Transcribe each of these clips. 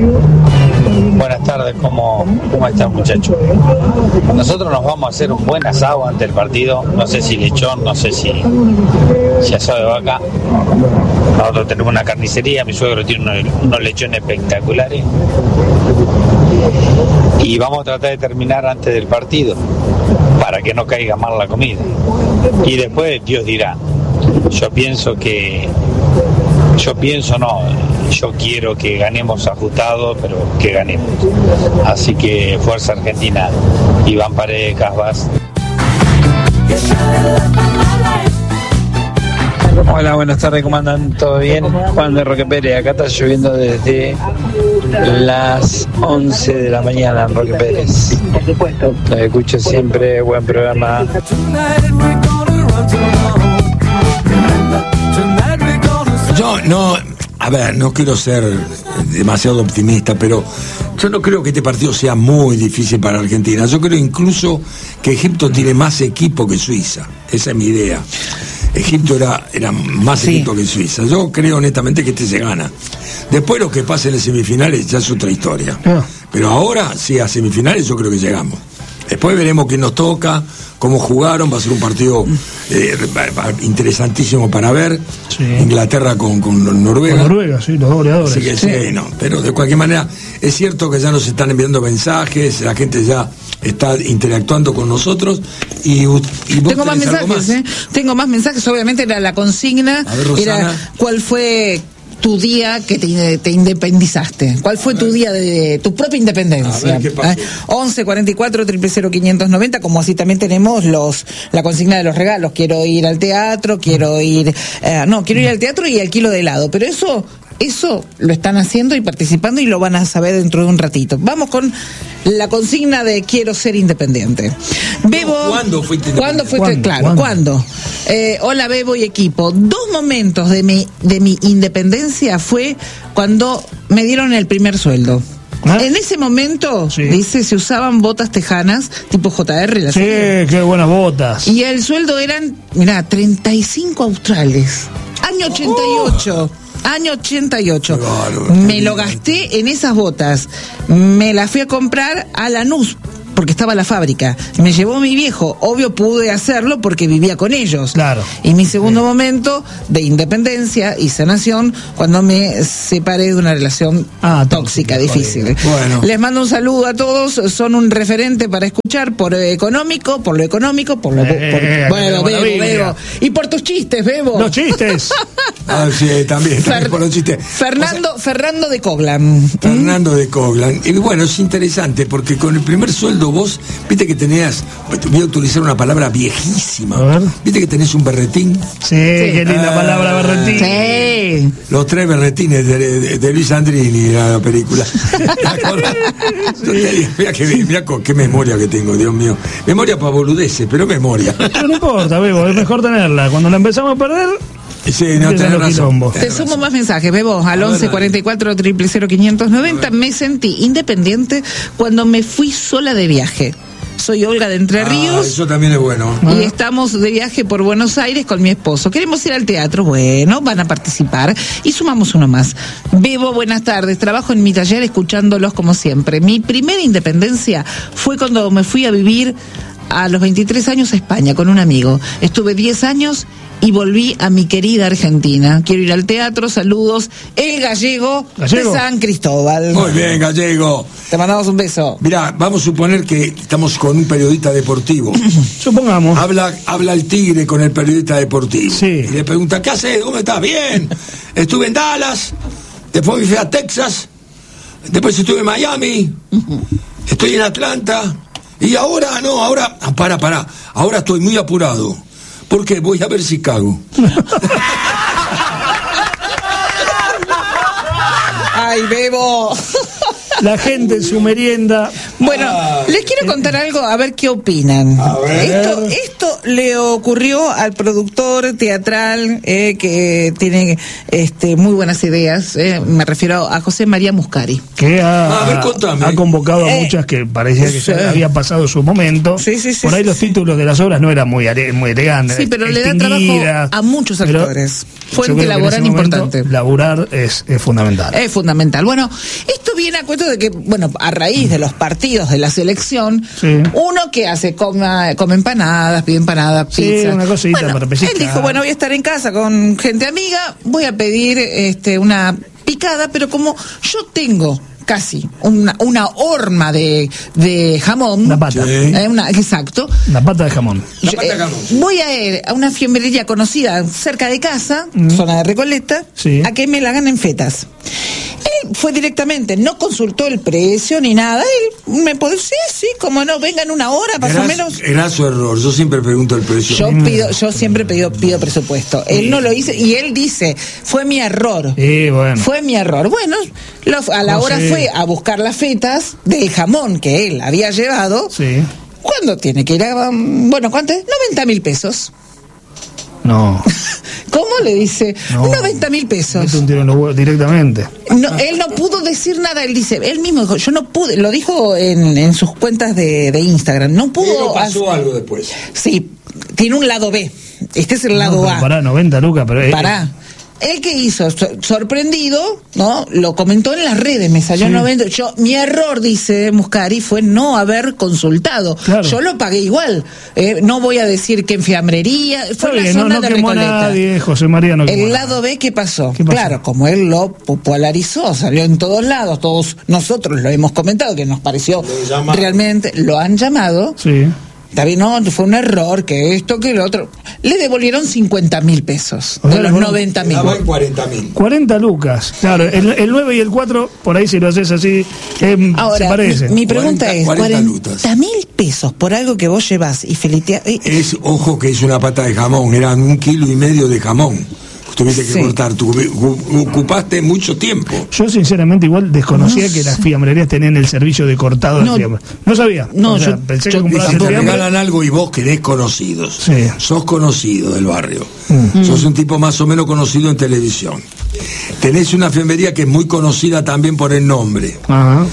Buenas tardes, ¿cómo están, muchachos? Nosotros nos vamos a hacer un buen asado ante el partido. No sé si lechón, no sé si asado de vaca. Nosotros tenemos una carnicería, mi suegro tiene unos lechones espectaculares. Y vamos a tratar de terminar antes del partido, para que no caiga mal la comida. Y después Dios dirá. Yo quiero que ganemos ajustado, pero que ganemos. Así que fuerza Argentina. Iván Paredes, Casbas. Hola, buenas tardes, ¿cómo andan? ¿Todo bien? Juan de Roque Pérez, acá está lloviendo desde las 11 de la mañana en Roque Pérez. Por supuesto. Los escucho siempre, buen programa. Yo no quiero ser demasiado optimista, pero yo no creo que este partido sea muy difícil para Argentina. Yo creo incluso que Egipto tiene más equipo que Suiza. Esa es mi idea. Egipto era más equipo que Suiza. Yo creo honestamente que este se gana. Después lo que pase en las semifinales ya es otra historia. Pero ahora, sí, a semifinales yo creo que llegamos. Después veremos quién nos toca, cómo jugaron, va a ser un partido interesantísimo para ver. Sí. Inglaterra con Noruega. Con Noruega, sí, los goleadores. Así que sí, no, pero de cualquier manera es cierto que ya nos están enviando mensajes, la gente ya está interactuando con nosotros y vos tengo más mensajes, Tengo más mensajes, obviamente era la consigna, a ver, Rosana, era ¿cuál fue tu día que te independizaste? ¿Cuál fue tu día de tu propia independencia? 11 44 000 590, como así también tenemos la consigna de los regalos. Quiero ir al teatro, quiero ir al teatro y al kilo de helado, pero eso lo están haciendo y participando y lo van a saber dentro de un ratito. Vamos con la consigna de quiero ser independiente. Bebo, ¿cuándo fuiste independiente? ¿Cuándo? Hola, Bebo y equipo. 2 momentos de mi independencia fue cuando me dieron el primer sueldo. En ese momento, dice, se usaban botas tejanas tipo JR. Qué buenas botas. Y el sueldo eran, 35 australes. Año 88. Año 88. Me lo gasté en esas botas. Me las fui a comprar a Lanús, porque estaba la fábrica. Me llevó mi viejo. Obvio pude hacerlo porque vivía con ellos. Claro. Y mi segundo momento de independencia y sanación, cuando me separé de una relación tóxica, difícil. Bueno. Les mando un saludo a todos. Son un referente para escuchar por lo económico. Bebo. Y por tus chistes, Bebo. Los chistes. Sí, también por los chistes. Fernando de Coglan. Fernando de Coglan. Y bueno, es interesante porque con el primer sueldo vos, viste que tenías, voy a utilizar una palabra viejísima, viste que tenés un berretín. Sí, qué linda palabra, berretín. Sí. Los 3 berretines de Luis Andrini, la película. Mira qué memoria que tengo, Dios mío. Memoria para boludeces, pero memoria. Pero no importa, Bebo, es mejor tenerla. Cuando la empezamos a perder... Sí, no tenés razón. Te sumo más mensajes, Bebo, al 11 44 000 590. Me sentí independiente cuando me fui sola de viaje. Soy Olga de Entre Ríos. Eso también es bueno. Y estamos de viaje por Buenos Aires con mi esposo. Queremos ir al teatro. Bueno, van a participar. Y sumamos uno más. Bebo, buenas tardes. Trabajo en mi taller escuchándolos como siempre. Mi primera independencia fue cuando me fui a vivir a los 23 años a España con un amigo. Estuve 10 años y volví a mi querida Argentina. Quiero ir al teatro, saludos. El Gallego de San Cristóbal. Muy bien, Gallego. Te mandamos un beso. Mirá, vamos a suponer que estamos con un periodista deportivo. Supongamos. Habla el Tigre con el periodista deportivo. Sí. Y le pregunta, ¿qué haces? ¿Cómo estás? Bien. Estuve en Dallas, después me fui a Texas, después estuve en Miami, estoy en Atlanta, y ahora, para. Ahora estoy muy apurado. Porque voy a ver Chicago. ¡Ay, Bebo! La gente en su merienda Bueno, les quiero contar algo, a ver qué opinan. Esto le ocurrió al productor teatral que tiene muy buenas ideas. Me refiero a José María Muscari. Que a ver, contame. Ha convocado a muchas que parecía que ya había pasado su momento. Por ahí los títulos de las obras no eran muy elegantes. Sí, pero le da trabajo a muchos actores. Fuente laboral importante. Laburar es fundamental. Es fundamental. Bueno, esto viene a cuento de que, a raíz de los partidos de la selección, uno que hace, come empanadas, pide empanadas, pizza. Sí, una cosita para pellizcar. Él dijo, voy a estar en casa con gente amiga, voy a pedir una picada, pero como yo tengo casi una horma de jamón. Una pata. Exacto. Una pata de jamón. Voy a ir a una fiambrería conocida cerca de casa, zona de Recoleta, a que me la hagan en fetas. Él fue directamente, no consultó el precio ni nada. Él me puede decir, sí, como no, venga en una hora, más o menos. Era su error, yo siempre pregunto el precio. Yo siempre pido presupuesto. Él no lo hizo y él dice, fue mi error. Fue mi error. Bueno, a la hora fue a buscar las fetas del jamón que él había llevado. ¿Cuándo tiene que ir a, cuánto es? 90.000 pesos. No. ¿Cómo le dice? 90.000 pesos. Mete un tiro en los huevos directamente. No, él no pudo decir nada. Él dice, él mismo dijo, yo no pude. Lo dijo en sus cuentas de Instagram. No pudo. Pero pasó algo después. Sí, tiene un lado B. Este es el lado A. Pará, 90 lucas, pero. Pará. Él que hizo, sorprendido, ¿no? Lo comentó en las redes, me salió 90. Mi error, dice Muscari, fue no haber consultado. Claro. Yo lo pagué igual. No voy a decir que en fiambrería, fue en la zona de Recoleta. Nadie, José María no el lado B, ¿qué pasó? Claro, como él lo popularizó, salió en todos lados, todos nosotros lo hemos comentado, que nos pareció realmente, lo han llamado. Sí. Está bien, no, fue un error, que esto, que lo otro. Le devolvieron 50.000 pesos de los 90.000. 40.000. 40 lucas. Claro, el 9 y el 4, por ahí si lo haces así, ahora, se parecen. Mi pregunta es, 40.000 pesos por algo que vos llevás y felitea. Ojo que es una pata de jamón, eran 1,5 kilos de jamón. Tuviste que cortar, ocupaste mucho tiempo. Yo sinceramente igual desconocía que las fiambrerías tenían el servicio de cortado de fiambre. No sabía. No, pensé que comprabas te regalan algo y vos querés conocidos. Sos conocido del barrio. Sos un tipo más o menos conocido en televisión. Tenés una fiambrería que es muy conocida también por el nombre. Ajá.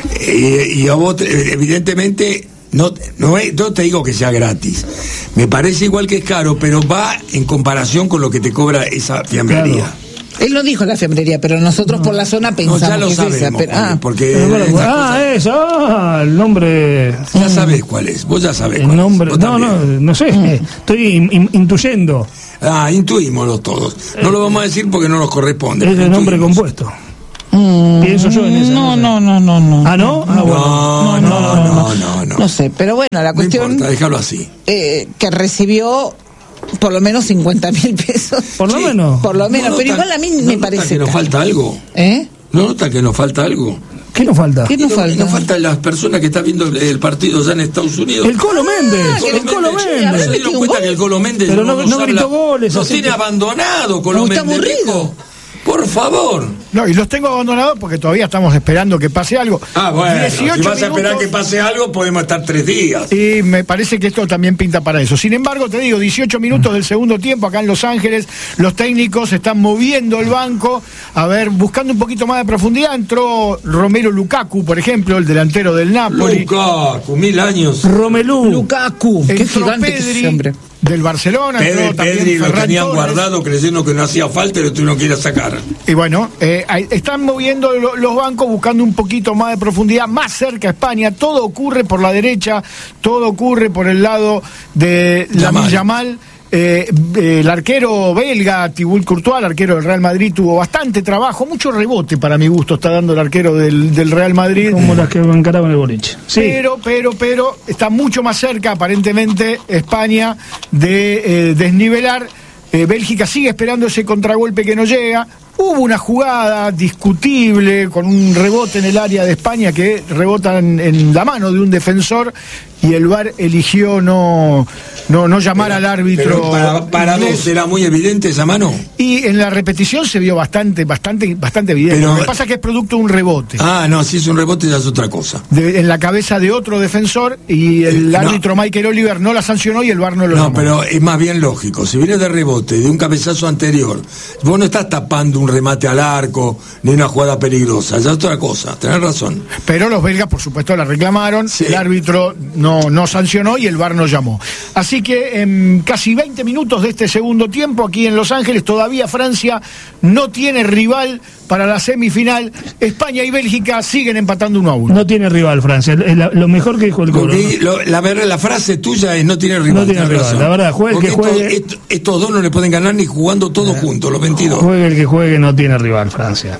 Y a vos, evidentemente, no te digo que sea gratis. Me parece igual que es caro, pero va en comparación con lo que te cobra esa fiambrería. Claro. Él no dijo la fiambrería, pero nosotros por la zona pensamos ya lo que sabemos, es esa. El nombre. Ya sabés cuál es, vos ya sabés el nombre. No sé, estoy intuyendo. Intuímoslo todos. No lo vamos a decir porque no nos corresponde. Es el nombre compuesto. Pienso yo en eso. No. ¿Ah, no? No. No sé, pero bueno, la cuestión. No importa, déjalo así. Que recibió por lo menos 50.000 pesos. Por lo menos. Por lo menos, pero igual a mí me parece. ¿No nos falta algo? ¿No nota que nos falta algo? ¿Qué nos falta? Nos faltan las personas que están viendo el partido ya en Estados Unidos. El Colo Méndez. El Colo Méndez. ¿Se dieron cuenta que el Colo Méndez pero no gritó goles? Nos tiene abandonado, Colo Méndez. Está aburrido. Por favor. No, y los tengo abandonados porque todavía estamos esperando que pase algo. Bueno, si vas a esperar que pase algo, podemos estar 3 días. Y me parece que esto también pinta para eso. Sin embargo, te digo, 18 minutos del segundo tiempo acá en Los Ángeles, los técnicos están moviendo el banco, buscando un poquito más de profundidad. Entró Romelu Lukaku, por ejemplo, el delantero del Napoli. Lukaku, 1000 años. Romelu Lukaku, qué gigante Pedri, que ese hombre. Del Barcelona. Pedri lo tenían guardado creyendo que no hacía falta y lo tuvieron que ir a sacar. Y bueno, están moviendo los bancos buscando un poquito más de profundidad, más cerca a España. Todo ocurre por la derecha, todo ocurre por el lado de Lamine Yamal. El arquero belga, Thibaut Courtois, el arquero del Real Madrid, tuvo bastante trabajo, mucho rebote para mi gusto está dando el arquero del Real Madrid. Como las que encaraban el boliche. Sí. Pero está mucho más cerca, aparentemente, España de desnivelar. Bélgica sigue esperando ese contragolpe que no llega. Hubo una jugada discutible con un rebote en el área de España que rebota en la mano de un defensor y el VAR eligió no no llamar al árbitro. Para vos era muy evidente esa mano. Y en la repetición se vio bastante evidente. Lo que pasa es que es producto de un rebote. No, si es un rebote ya es otra cosa. En la cabeza de otro defensor, y el árbitro Michael Oliver no la sancionó y el VAR no lo llamó. No, pero es más bien lógico. Si viene de rebote, de un cabezazo anterior, vos no estás tapando un remate al arco ni una jugada peligrosa, ya es otra cosa, tenés razón. Pero los belgas, por supuesto, la reclamaron, el árbitro no sancionó y el VAR no llamó. Así que en casi 20 minutos de este segundo tiempo, aquí en Los Ángeles, todavía Francia no tiene rival para la semifinal. España y Bélgica siguen empatando 1-1. No tiene rival Francia, lo mejor que dijo el Colo. La frase tuya es no tiene rival. No tiene rival, la verdad, juegue el que juegue. Estos dos no le pueden ganar ni jugando todos juntos, los 22. Juegue el que juegue, no tiene rival Francia.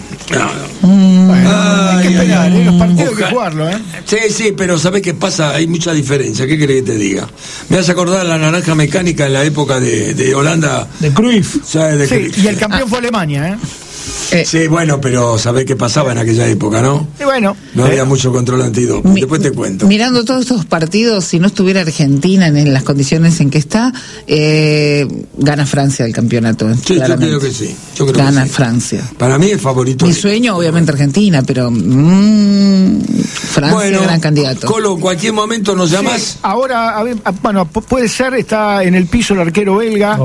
Hay que pegar, los partidos hay que jugarlo, Sí, pero ¿sabés qué pasa? Hay mucha diferencia. ¿Qué querés que te diga? Me vas a acordar la naranja mecánica en la época de Holanda. De Cruyff. Cruyff. Y el campeón fue Alemania, Sí, bueno, pero ¿sabés qué pasaba en aquella época, no? Y bueno. No había mucho control antidope. Después te cuento. Mirando todos estos partidos, si no estuviera Argentina en las condiciones en que está, gana Francia el campeonato. Sí, yo creo que sí. Gana Francia. Para mí es favorito. Mi sueño, obviamente, Argentina, pero Francia, gran candidato. Colo, en cualquier momento nos llamás. Sí, ahora, puede ser, está en el piso el arquero belga.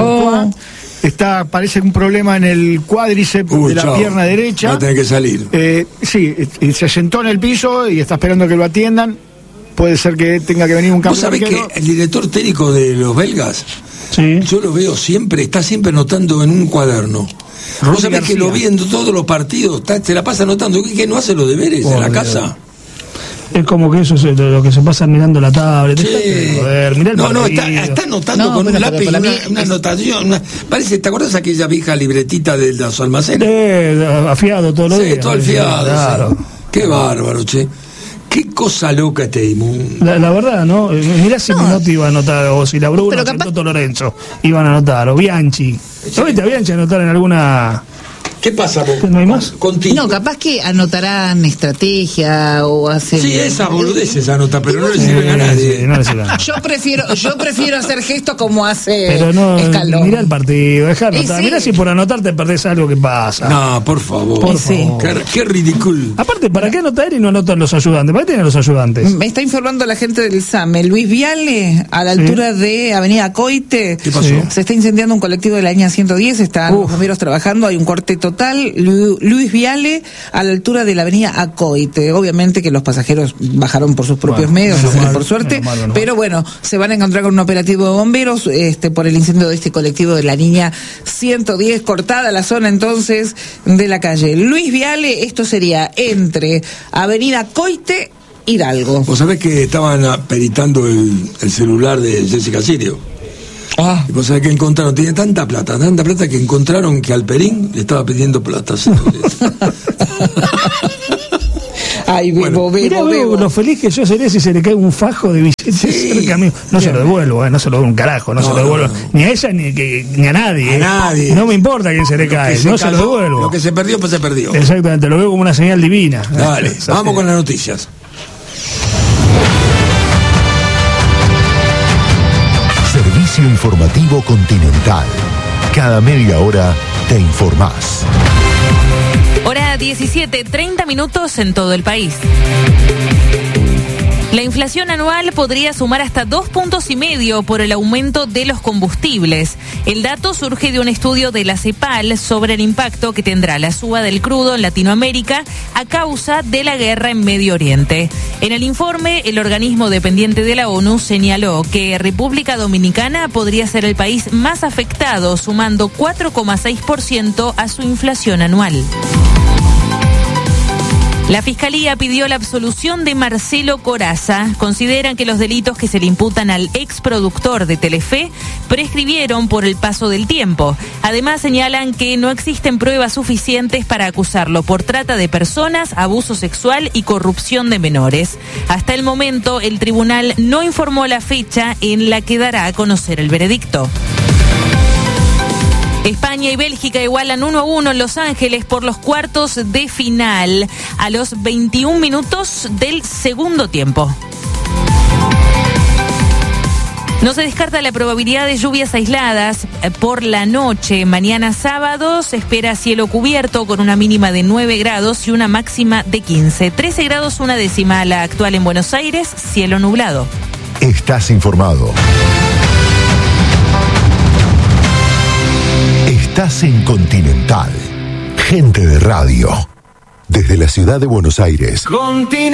Parece un problema en el cuádriceps de la pierna derecha. Va a tener que salir. Y se sentó en el piso y está esperando que lo atiendan. Puede ser que tenga que venir un cambio. ¿Vos sabés que el director técnico de los belgas, yo lo veo siempre, está siempre anotando en un cuaderno? Vos sabés que lo vi en todos los partidos, se la pasa anotando. ¿Qué no hace los deberes en la casa? Es como que eso es lo que se pasa mirando la tablet. Sí. Mirá el está anotando con un lápiz, una anotación. Parece, ¿te acuerdas aquella vieja libretita de los almacenes? Afiado todos los días. Todo afiado. Claro. Sí. Qué bárbaro, che. Qué cosa loca este inmundo. La verdad, ¿no? Mirá si Menotti iba a anotar, o si la Bruna, o si Toto Lorenzo iban a anotar, o Bianchi. ¿No viste a Bianchi anotar en alguna...? ¿Qué pasa vos? ¿No hay más? Contigo. No, capaz que anotarán estrategia o hacen... Sí, esas boludeces anota, pero no le sirven a nadie. No le sirven. Yo prefiero hacer gestos como hace pero no, Escalón. Mirá el partido, dejá anotar. Mirá si por anotar te perdés algo que pasa. No, por favor. Por favor. Qué ridículo. Aparte, ¿para qué anotar y no anotan los ayudantes? ¿Para qué tienen los ayudantes? Me está informando la gente del SAME. Luis Viale, a la altura de Avenida Coite. ¿Qué pasó? Se está incendiando un colectivo de la línea 110. Están los bomberos trabajando. Hay un corte total. Luis Viale, a la altura de la avenida Acoite. Obviamente que los pasajeros bajaron por sus propios medios, por suerte, pero bueno, se van a encontrar con un operativo de bomberos por el incendio de este colectivo de la línea 110, cortada la zona entonces de la calle Luis Viale. Esto sería entre avenida Coite, Hidalgo. Vos sabés que estaban peritando el celular de Jessica Sirio. Y vos sabés que encontraron, tiene tanta plata que encontraron que Alperín le estaba pidiendo plata. Ay, bebo. Lo feliz que yo seré si se le cae un fajo de billetes cerca mío. No se lo devuelvo, no se lo doy un carajo, no se lo devuelvo. Ni a ella ni a nadie. A nadie. No me importa quién se le cae, no se lo devuelvo. Lo que se perdió, pues se perdió. Exactamente, lo veo como una señal divina. Dale, vamos con las noticias. Servicio informativo Continental. Cada media hora te informás. Hora 17:30 en todo el país. La inflación anual podría sumar hasta 2,5 puntos por el aumento de los combustibles. El dato surge de un estudio de la CEPAL sobre el impacto que tendrá la suba del crudo en Latinoamérica a causa de la guerra en Medio Oriente. En el informe, el organismo dependiente de la ONU señaló que República Dominicana podría ser el país más afectado, sumando 4,6% a su inflación anual. La Fiscalía pidió la absolución de Marcelo Corazza. Consideran que los delitos que se le imputan al exproductor de Telefe prescribieron por el paso del tiempo. Además, señalan que no existen pruebas suficientes para acusarlo por trata de personas, abuso sexual y corrupción de menores. Hasta el momento, el tribunal no informó la fecha en la que dará a conocer el veredicto. España y Bélgica igualan 1-1 en Los Ángeles por los cuartos de final a los 21 minutos del segundo tiempo. No se descarta la probabilidad de lluvias aisladas por la noche. Mañana sábado se espera cielo cubierto con una mínima de 9 grados y una máxima de 15. 13 grados una décima la actual en Buenos Aires, cielo nublado. Estás informado. Estás en Continental. Gente de radio. Desde la ciudad de Buenos Aires.